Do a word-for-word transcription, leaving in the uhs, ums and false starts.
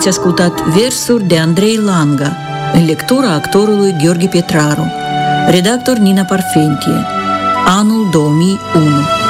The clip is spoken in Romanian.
Ați ascultat versuri de Andrei Langa, în lectura actorului Gheorghe Pietraru, redactor Nina Parfentie, anul două mii unu.